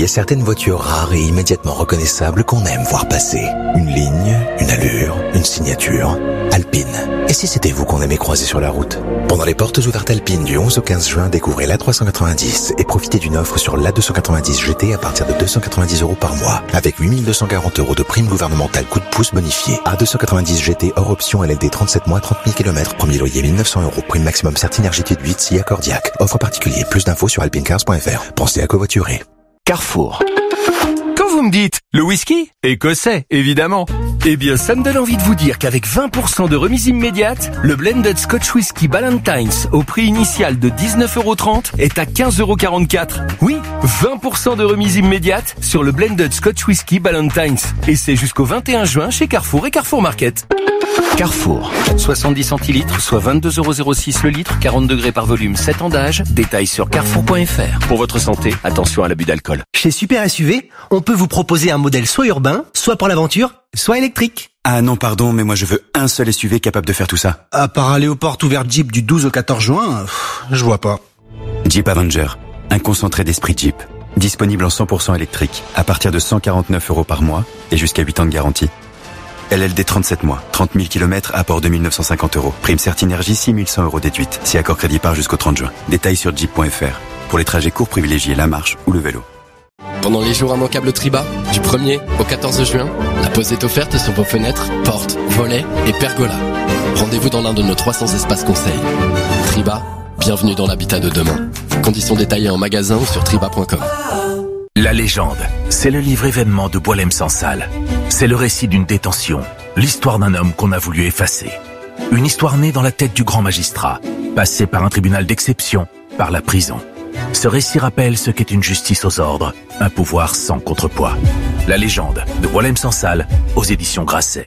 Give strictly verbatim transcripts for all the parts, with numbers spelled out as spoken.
y a certaines voitures rares et immédiatement reconnaissables qu'on aime voir passer. Une ligne, une allure, une signature. Alpine. Et si c'était vous qu'on aimait croiser sur la route? Pendant les portes ouvertes Alpine du onze au quinze juin, découvrez l'A trois cent quatre-vingt-dix et profitez d'une offre sur l'A deux cent quatre-vingt-dix G T à partir de deux cent quatre-vingt-dix euros par mois. Avec huit mille deux cent quarante euros de prime gouvernementale coup de pouce bonifié. A deux cent quatre-vingt-dix G T hors option L L D trente-sept mois, trente mille kilomètres. Premier loyer mille neuf cents euros. Prime maximum Certinergie de huit, S I A Cordiac. Offre particulier. Plus d'infos sur alpinecars point f r. Pensez à covoiturer. Carrefour. Quand vous me dites le whisky, écossais, évidemment. Eh bien, ça me donne envie de vous dire qu'avec vingt pour cent de remise immédiate, le Blended Scotch Whisky Ballantines, au prix initial de dix-neuf euros trente, est à quinze euros quarante-quatre. Oui, vingt pour cent de remise immédiate sur le Blended Scotch Whisky Ballantines. Et c'est jusqu'au vingt et un juin chez Carrefour et Carrefour Market. Carrefour. soixante-dix centilitres, soit vingt-deux euros zéro six le litre, quarante degrés par volume, sept ans d'âge. Détails sur carrefour point f r. Pour votre santé, attention à l'abus d'alcool. Chez Super S U V, on peut vous proposer un modèle soit urbain, soit pour l'aventure, soit électrique. Ah non, pardon, mais moi je veux un seul S U V capable de faire tout ça. À part aller aux portes ouvertes Jeep du douze au quatorze juin, pff, je vois pas. Jeep Avenger, un concentré d'esprit Jeep. Disponible en cent pour cent électrique, à partir de cent quarante-neuf euros par mois et jusqu'à huit ans de garantie. L L D trente-sept mois, trente mille kilomètres, apport deux mille neuf cent cinquante euros. Prime Certinergie six mille cent euros déduite. Si accord crédit par jusqu'au trente juin. Détails sur jeep point f r. Pour les trajets courts, privilégiez la marche ou le vélo. Pendant les jours immanquables Triba, du premier au quatorze juin, la pause est offerte sur vos fenêtres, portes, volets et pergolas. Rendez-vous dans l'un de nos trois cents espaces conseils. Triba, bienvenue dans l'habitat de demain. Conditions détaillées en magasin ou sur triba point com. La légende, c'est le livre événement de Boualem Sansal. C'est le récit d'une détention, l'histoire d'un homme qu'on a voulu effacer. Une histoire née dans la tête du grand magistrat, passée par un tribunal d'exception, par la prison. Ce récit rappelle ce qu'est une justice aux ordres, un pouvoir sans contrepoids. La légende de Boualem Sansal, aux éditions Grasset.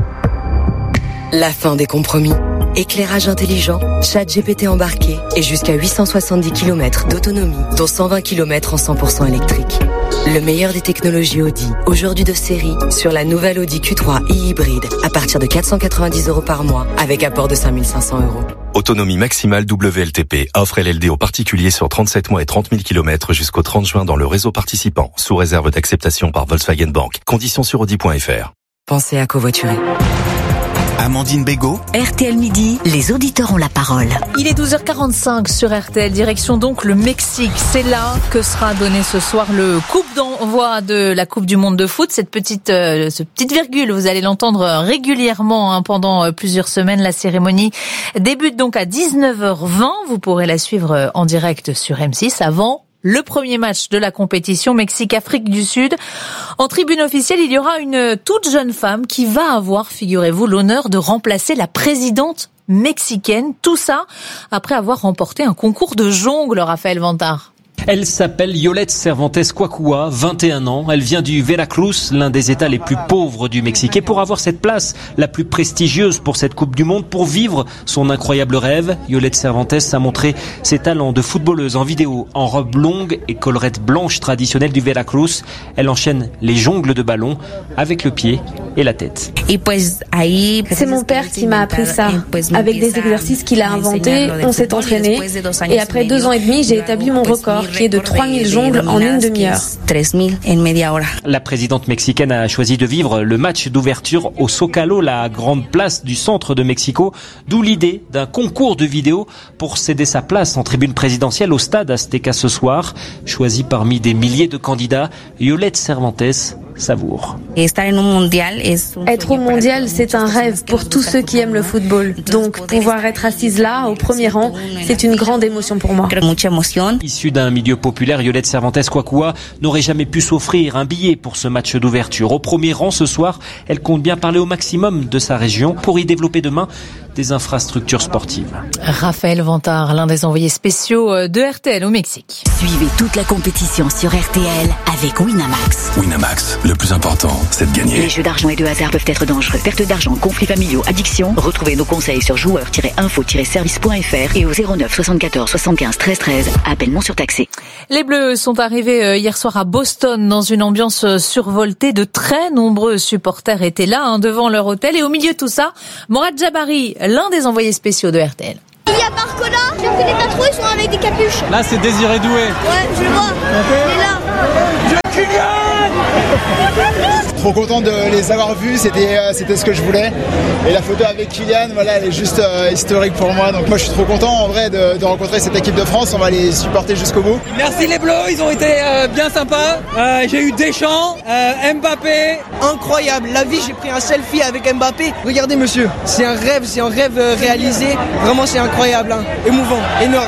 La fin des compromis. Éclairage intelligent, ChatGPT embarqué et jusqu'à huit cent soixante-dix kilomètres d'autonomie, dont cent vingt kilomètres en cent pour cent électrique. Le meilleur des technologies Audi, aujourd'hui de série, sur la nouvelle Audi Q trois e-hybride, à partir de quatre cent quatre-vingt-dix euros par mois, avec apport de cinq mille cinq cents euros. Autonomie maximale W L T P, offre L L D aux particuliers sur trente-sept mois et trente mille kilomètres jusqu'au trente juin dans le réseau participant, sous réserve d'acceptation par Volkswagen Bank. Conditions sur audi point f r. Pensez à covoiturer. Amandine Bégaud. R T L Midi, les auditeurs ont la parole. Il est douze heures quarante-cinq sur R T L, direction donc le Mexique. C'est là que sera donné ce soir le coup d'envoi de la Coupe du Monde de foot. Cette petite, euh, ce petite virgule, vous allez l'entendre régulièrement hein, pendant plusieurs semaines. La cérémonie débute donc à dix-neuf heures vingt. Vous pourrez la suivre en direct sur M six avant le premier match de la compétition Mexique-Afrique du Sud. En tribune officielle, il y aura une toute jeune femme qui va avoir, figurez-vous, l'honneur de remplacer la présidente mexicaine. Tout ça après avoir remporté un concours de jongle, Raphaël Vantard. Elle s'appelle Yolette Cervantes Cuacua, vingt et un ans. Elle vient du Veracruz, l'un des États les plus pauvres du Mexique. Et pour avoir cette place la plus prestigieuse pour cette Coupe du Monde, pour vivre son incroyable rêve, Yolette Cervantes a montré ses talents de footballeuse en vidéo, en robe longue et collerette blanche traditionnelle du Veracruz. Elle enchaîne les jongles de ballon avec le pied et la tête. C'est mon père qui m'a appris ça. Avec des exercices qu'il a inventés, on s'est entraîné. Et après deux ans et demi, j'ai établi mon record, qui est de trois mille jongles en une demi-heure. La présidente mexicaine a choisi de vivre le match d'ouverture au Zócalo, la grande place du centre de Mexico, d'où l'idée d'un concours de vidéo pour céder sa place en tribune présidentielle au stade Azteca ce soir. Choisie parmi des milliers de candidats, Yolette Cervantes savoure. Être au mondial, c'est un rêve pour tous ceux qui aiment le football. Donc, pouvoir être assise là, au premier rang, c'est une grande émotion pour moi. Issue d'un milieu populaire, Yolette Cervantes Cuacua n'aurait jamais pu s'offrir un billet pour ce match d'ouverture. Au premier rang ce soir, elle compte bien parler au maximum de sa région pour y développer demain des infrastructures sportives. Raphaël Vantard, l'un des envoyés spéciaux de R T L au Mexique. Suivez toute la compétition sur R T L avec Winamax. Winamax, le plus important, c'est de gagner. Les jeux d'argent et de hasard peuvent être dangereux. Perte d'argent, conflits familiaux, addiction. Retrouvez nos conseils sur joueurs tiret info tiret service point f r et au zéro neuf soixante-quatorze soixante-quinze treize treize. Appel non surtaxé. Les Bleus sont arrivés hier soir à Boston dans une ambiance survoltée. De très nombreux supporters étaient là hein, devant leur hôtel. Et au milieu de tout ça, Morad Jabari, l'un des envoyés spéciaux de R T L. Il y a Barcola, j'ai vu des tatouages, ils sont avec des capuches. Là, c'est Désiré Doué. Ouais, je le vois. Il est là. trop content de les avoir vus, c'était, euh, c'était ce que je voulais. Et la photo avec Kylian, voilà, elle est juste euh, historique pour moi. Donc moi je suis trop content en vrai de, de rencontrer cette équipe de France, on va les supporter jusqu'au bout. Merci les Bleus, ils ont été euh, bien sympas. Euh, j'ai eu Deschamps, euh, Mbappé. Incroyable, la vie, j'ai pris un selfie avec Mbappé. Regardez monsieur, c'est un rêve, c'est un rêve euh, réalisé. Vraiment c'est incroyable, hein. Émouvant, énorme.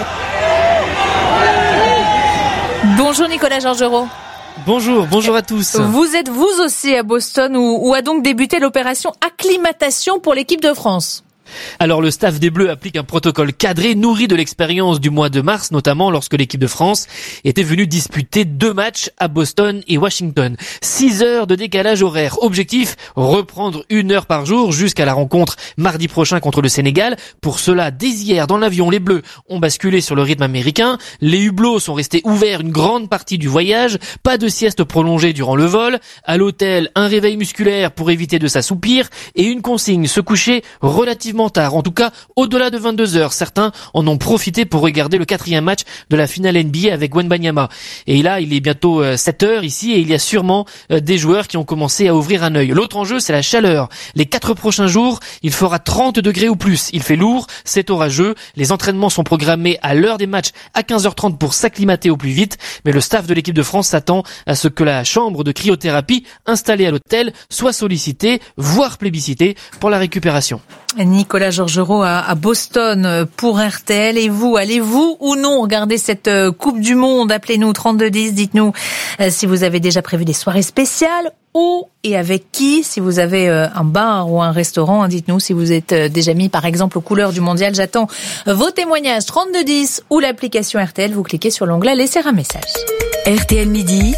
Bonjour Nicolas Georgerot. Bonjour, bonjour à tous. Vous êtes vous aussi à Boston où, où a donc débuté l'opération acclimatation pour l'équipe de France. Alors le staff des Bleus applique un protocole cadré nourri de l'expérience du mois de mars, notamment lorsque l'équipe de France était venue disputer deux matchs à Boston et Washington. Six heures de décalage horaire. Objectif, reprendre une heure par jour jusqu'à la rencontre mardi prochain contre le Sénégal. Pour cela, dès hier, dans l'avion, les Bleus ont basculé sur le rythme américain. Les hublots sont restés ouverts une grande partie du voyage. Pas de sieste prolongée durant le vol. À l'hôtel, un réveil musculaire pour éviter de s'assoupir et une consigne, se coucher relativement tard, en tout cas au-delà de vingt-deux heures. Certains en ont profité pour regarder le quatrième match de la finale N B A avec Wembanyama. Et là, il est bientôt sept heures ici et il y a sûrement des joueurs qui ont commencé à ouvrir un œil. L'autre enjeu, c'est la chaleur. Les quatre prochains jours, il fera trente degrés ou plus. Il fait lourd, c'est orageux. Les entraînements sont programmés à l'heure des matchs à quinze heures trente pour s'acclimater au plus vite. Mais le staff de l'équipe de France s'attend à ce que la chambre de cryothérapie installée à l'hôtel soit sollicitée, voire plébiscitée pour la récupération. Nicolas Georgerot à Boston pour R T L. Et vous, allez-vous ou non regarder cette Coupe du Monde? Appelez-nous trente-deux dix, dites-nous si vous avez déjà prévu des soirées spéciales, où et avec qui. Si vous avez un bar ou un restaurant, dites-nous si vous êtes déjà mis par exemple aux couleurs du mondial. J'attends vos témoignages trente-deux dix ou l'application R T L. Vous cliquez sur l'onglet laisser un message. R T L Midi.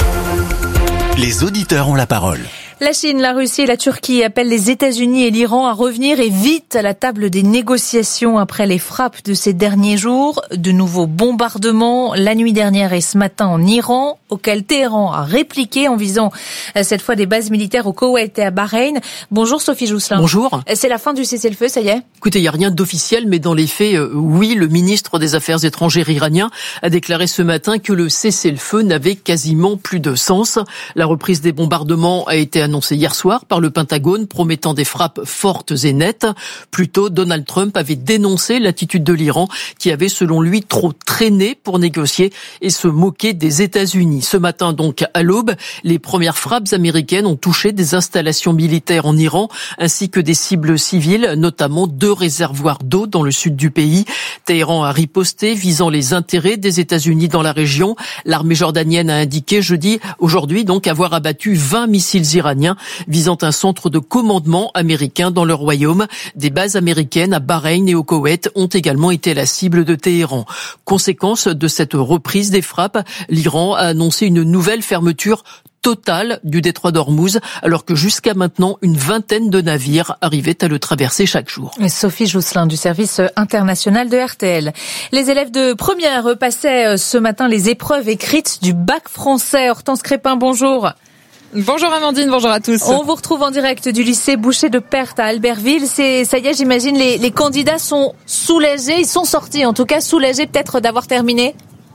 Les auditeurs ont la parole. La Chine, la Russie et la Turquie appellent les États-Unis et l'Iran à revenir et vite à la table des négociations après les frappes de ces derniers jours. De nouveaux bombardements la nuit dernière et ce matin en Iran, auquel Téhéran a répliqué en visant cette fois des bases militaires au Koweït et à Bahreïn. Bonjour Sophie Jousselin. Bonjour. C'est la fin du cessez-le-feu, ça y est? Écoutez, il n'y a rien d'officiel, mais dans les faits, euh, oui, le ministre des Affaires étrangères iranien a déclaré ce matin que le cessez-le-feu n'avait quasiment plus de sens. La reprise des bombardements a été annoncée hier soir par le Pentagone, promettant des frappes fortes et nettes. Plus tôt, Donald Trump avait dénoncé l'attitude de l'Iran, qui avait selon lui trop traîné pour négocier et se moquer des États-Unis. Ce matin donc, à l'aube, les premières frappes américaines ont touché des installations militaires en Iran, ainsi que des cibles civiles, notamment deux réservoirs d'eau dans le sud du pays. Téhéran a riposté, visant les intérêts des États-Unis dans la région. L'armée jordanienne a indiqué jeudi, aujourd'hui donc, avoir abattu vingt missiles iraniens visant un centre de commandement américain dans le royaume. Des bases américaines à Bahreïn et au Koweït ont également été la cible de Téhéran. Conséquence de cette reprise des frappes, l'Iran a annoncé une nouvelle fermeture totale du détroit d'Ormuz, alors que jusqu'à maintenant, une vingtaine de navires arrivaient à le traverser chaque jour. Sophie Jousselin du service international de R T L. Les élèves de première passaient ce matin les épreuves écrites du bac français. Hortense Crépin, bonjour. Bonjour Amandine, bonjour à tous. On vous retrouve en direct du lycée Boucher de Perthes à Albertville. C'est, ça y est, j'imagine, les, les candidats sont soulagés, ils sont sortis, en tout cas soulagés peut-être d'avoir terminé.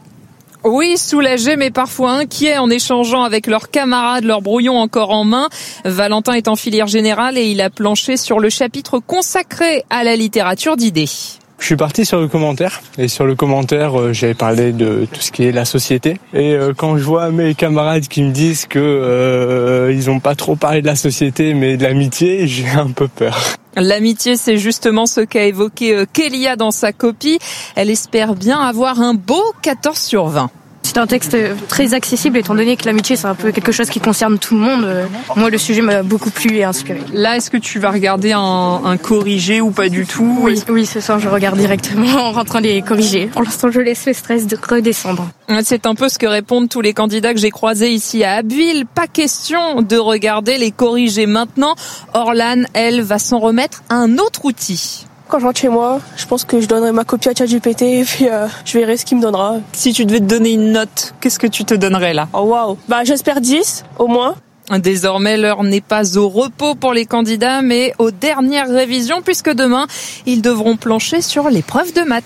Oui, soulagés mais parfois inquiets en échangeant avec leurs camarades, leurs brouillons encore en main. Valentin est en filière générale et il a planché sur le chapitre consacré à la littérature d'idées. Je suis parti sur le commentaire et sur le commentaire euh, j'avais parlé de tout ce qui est la société et euh, quand je vois mes camarades qui me disent que euh, ils ont pas trop parlé de la société mais de l'amitié, j'ai un peu peur. L'amitié, c'est justement ce qu'a évoqué Kélia dans sa copie. Elle espère bien avoir un beau quatorze sur vingt. C'est un texte très accessible étant donné que l'amitié c'est un peu quelque chose qui concerne tout le monde. Moi le sujet m'a beaucoup plu et inspiré. Là est-ce que tu vas regarder un, un corrigé ou pas du tout? Oui, oui, ce soir je regarde directement en rentrant les corrigés. Pour l'instant je laisse le stress de redescendre. C'est un peu ce que répondent tous les candidats que j'ai croisés ici à Abbeville. Pas question de regarder les corrigés maintenant. Orlane, elle, va s'en remettre à un autre outil. Quand je rentre chez moi, je pense que je donnerai ma copie à ChatGPT et puis euh, je verrai ce qu'il me donnera. Si tu devais te donner une note, qu'est-ce que tu te donnerais là? Oh waouh, bah j'espère dix au moins. Désormais, l'heure n'est pas au repos pour les candidats, mais aux dernières révisions, puisque demain, ils devront plancher sur l'épreuve de maths.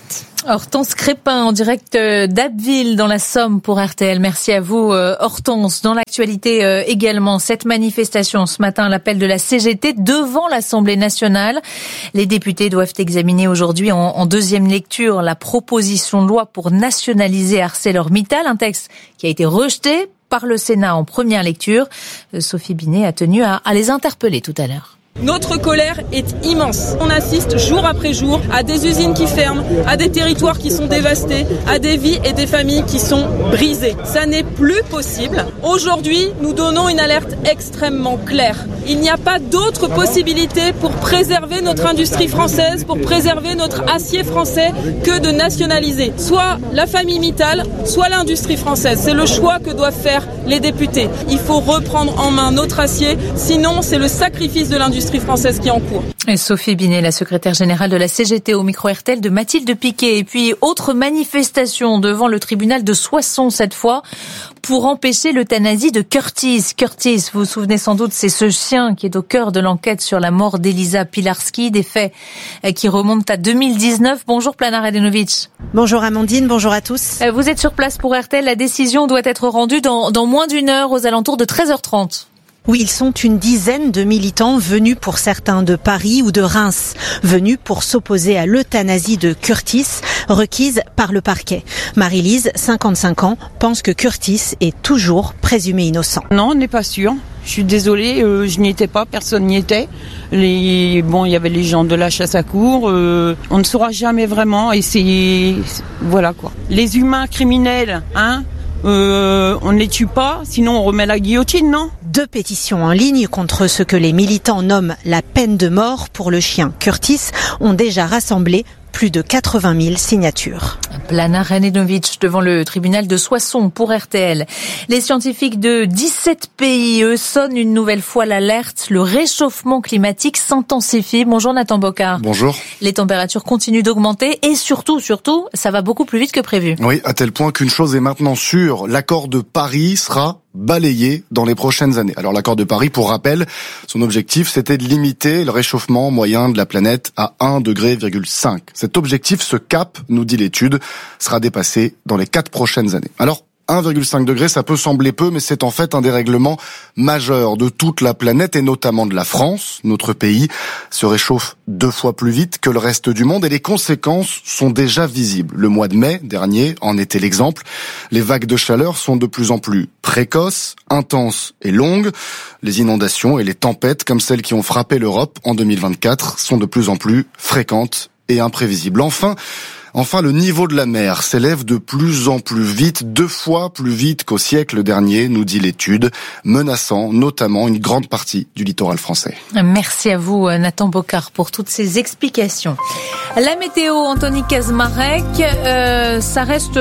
Hortense Crépin en direct d'Abbeville dans la Somme pour R T L. Merci à vous Hortense. Dans l'actualité également, cette manifestation ce matin, l'appel de la C G T devant l'Assemblée nationale. Les députés doivent examiner aujourd'hui en, en deuxième lecture la proposition de loi pour nationaliser ArcelorMittal, un texte qui a été rejeté par le Sénat en première lecture. Sophie Binet a tenu à, à les interpeller tout à l'heure. Notre colère est immense. On assiste jour après jour à des usines qui ferment, à des territoires qui sont dévastés, à des vies et des familles qui sont brisées. Ça n'est plus possible. Aujourd'hui, nous donnons une alerte extrêmement claire. Il n'y a pas d'autre possibilité pour préserver notre industrie française, pour préserver notre acier français que de nationaliser. Soit la famille Mittal, soit l'industrie française. C'est le choix que doivent faire les députés. Il faut reprendre en main notre acier, sinon c'est le sacrifice de l'industrie française qui est en cours. Et Sophie Binet, la secrétaire générale de la C G T au micro R T L de Mathilde Piquet. Et puis, autre manifestation devant le tribunal de Soissons cette fois pour empêcher l'euthanasie de Curtis. Curtis, vous vous souvenez sans doute, c'est ce chien qui est au cœur de l'enquête sur la mort d'Elisa Pilarski, des faits qui remontent à deux mille dix-neuf. Bonjour Plana Radenovic. Bonjour Amandine, bonjour à tous. Vous êtes sur place pour R T L, la décision doit être rendue dans, dans moins d'une heure aux alentours de treize heures trente. Oui, ils sont une dizaine de militants venus pour certains de Paris ou de Reims, venus pour s'opposer à l'euthanasie de Curtis, requise par le parquet. Marie-Lise, cinquante-cinq ans, pense que Curtis est toujours présumé innocent. Non, on n'est pas sûr. Je suis désolée, euh, je n'y étais pas, personne n'y était. Les, bon, il y avait les gens de la chasse à courre. Euh, on ne saura jamais vraiment. Et c'est, voilà quoi. Les humains criminels, hein. Euh, on ne les tue pas, sinon on remet la guillotine, non ? Deux pétitions en ligne contre ce que les militants nomment la peine de mort pour le chien Curtis ont déjà rassemblé plus de quatre-vingt mille signatures. Plana Radenovic devant le tribunal de Soissons pour R T L. Les scientifiques de dix-sept pays, eux, sonnent une nouvelle fois l'alerte. Le réchauffement climatique s'intensifie. Bonjour Nathan Bocard. Bonjour. Les températures continuent d'augmenter et surtout, surtout, ça va beaucoup plus vite que prévu. Oui, à tel point qu'une chose est maintenant sûre, l'accord de Paris sera balayé dans les prochaines années. Alors l'accord de Paris, pour rappel, son objectif c'était de limiter le réchauffement moyen de la planète à un virgule cinq degré. Cet objectif, ce cap, nous dit l'étude, sera dépassé dans les quatre prochaines années. Alors, un virgule cinq degré, ça peut sembler peu, mais c'est en fait un dérèglement majeur de toute la planète et notamment de la France. Notre pays se réchauffe deux fois plus vite que le reste du monde et les conséquences sont déjà visibles. Le mois de mai dernier en était l'exemple. Les vagues de chaleur sont de plus en plus précoces, intenses et longues. Les inondations et les tempêtes, comme celles qui ont frappé l'Europe en deux mille vingt-quatre, sont de plus en plus fréquentes et imprévisibles. Enfin, Enfin, le niveau de la mer s'élève de plus en plus vite, deux fois plus vite qu'au siècle dernier, nous dit l'étude, menaçant notamment une grande partie du littoral français. Merci à vous, Nathan Bocard, pour toutes ces explications. La météo, Anthony Kazmarek, euh, ça reste,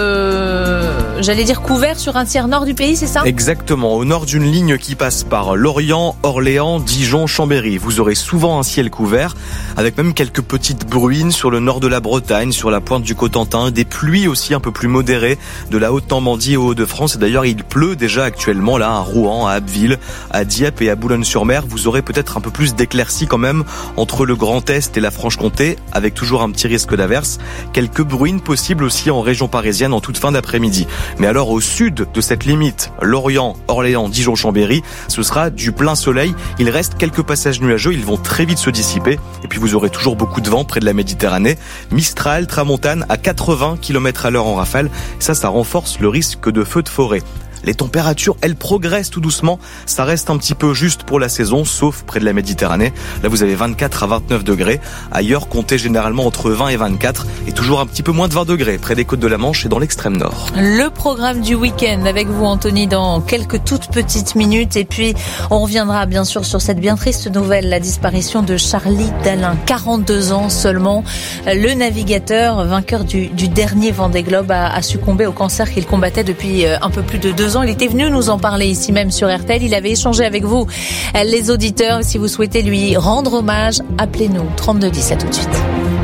euh, j'allais dire, couvert sur un tiers nord du pays, c'est ça ? Exactement, au nord d'une ligne qui passe par Lorient, Orléans, Dijon, Chambéry. Vous aurez souvent un ciel couvert, avec même quelques petites bruines sur le nord de la Bretagne, sur la pointe du Cotentin, des pluies aussi un peu plus modérées de la Haute-Normandie au Hauts-de-France. Et d'ailleurs, il pleut déjà actuellement là à Rouen, à Abbeville, à Dieppe et à Boulogne-sur-Mer. Vous aurez peut-être un peu plus d'éclaircies quand même entre le Grand Est et la Franche-Comté, avec toujours un petit risque d'averse. Quelques bruines possibles aussi en région parisienne en toute fin d'après-midi. Mais alors au sud de cette limite, Lorient, Orléans, Dijon, Chambéry, ce sera du plein soleil. Il reste quelques passages nuageux, ils vont très vite se dissiper. Et puis vous aurez toujours beaucoup de vent près de la Méditerranée. Mistral, tramontane à quatre-vingts kilomètres à l'heure en rafale. Ça, ça renforce le risque de feux de forêt. Les températures, elles progressent tout doucement. Ça reste un petit peu juste pour la saison, sauf près de la Méditerranée. Là, vous avez vingt-quatre à vingt-neuf degrés. Ailleurs, comptez généralement entre vingt et vingt-quatre. Et toujours un petit peu moins de vingt degrés près des côtes de la Manche et dans l'extrême nord. Le programme du week-end avec vous, Anthony, dans quelques toutes petites minutes. Et puis, on reviendra bien sûr sur cette bien triste nouvelle, la disparition de Charlie Dalin. quarante-deux ans seulement. Le navigateur, vainqueur du, du dernier Vendée Globe, a, a succombé au cancer qu'il combattait depuis un peu plus de deux ans. Il était venu nous en parler ici même sur R T L. Il avait échangé avec vous, les auditeurs. Si vous souhaitez lui rendre hommage, appelez-nous trente-deux dix. À tout de suite.